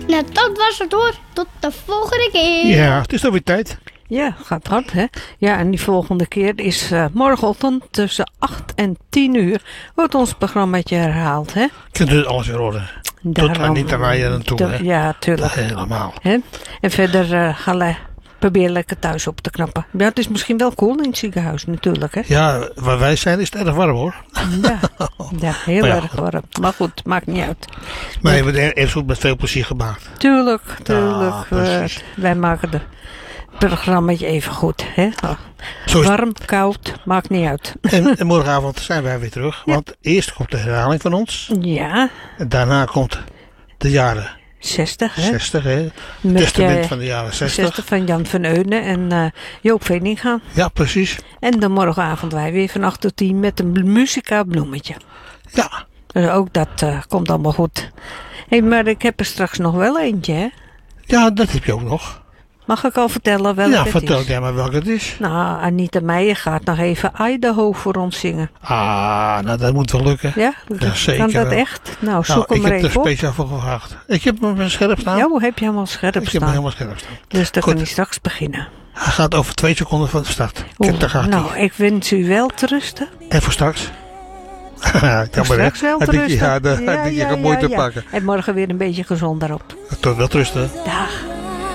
Nou, dat was het hoor. Tot de volgende keer. Ja, het is alweer tijd. Ja, gaat hard, hè? Ja, en die volgende keer is morgenochtend tussen 8 en 10 uur wordt ons programmaatje herhaald, hè? Kunt u alles weer horen. Tot Anita Meijer en toe, hè? Ja, tuurlijk. Helemaal. Hè? En verder probeer lekker thuis op te knappen. Ja, het is misschien wel cool in het ziekenhuis natuurlijk, hè? Ja, waar wij zijn is het erg warm, hoor. Ja, heel Maar ja, erg warm. Maar goed, maakt niet uit. Maar je hebt eerst goed met veel plezier gemaakt. Tuurlijk. precies. Wij maken het programmaatje even goed, hè? Zo is- Warm, koud, maakt niet uit. En morgenavond zijn wij weer terug. Want eerst komt de herhaling van ons. Ja, En daarna komt de jaren 60, hè? 60, hè? Met, Testament van de jaren 60. 60 van Jan van Eunen en Joop Veninga. Ja, precies. En dan morgenavond wij weer van 8 tot 10 met een muzikaal bloemetje. Ja. Dus ook dat komt allemaal goed. Hé, maar ik heb er straks nog wel eentje, hè? Ja, dat heb je ook nog. Mag ik al vertellen welke Ja, het vertel is? jij maar welke het is. Nou, Anita Meijer gaat nog even Idaho voor ons zingen. Nou dat moet wel lukken. Ja? Ja, zeker Kan dat wel. echt? Nou, zoek Nou, hem ik maar heb er even op. speciaal voor gevraagd. Ik heb hem scherp staan. Ja, hoe heb je hem al scherp ik heb hem staan? helemaal scherp staan. Dus dan Goed. kan hij straks beginnen. Hij gaat over 2 seconden van de start. Kijk, daar gaat Nou, hij. ik wens u wel te rusten. En voor straks? Jammer, hè? Straks wel te Had ik- rusten. Ja, dat had ik je mooi te pakken. En morgen weer een beetje gezonder op. Tot wel rusten. Dag.